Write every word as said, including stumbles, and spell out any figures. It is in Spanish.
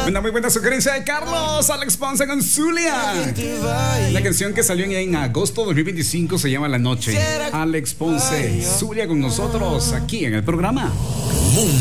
Una muy buena sugerencia de Carlos Alex Ponce con Zulia. La canción que salió en agosto de dos mil veinticinco se llama La Noche. Alex Ponce, Zulia con nosotros aquí en el programa.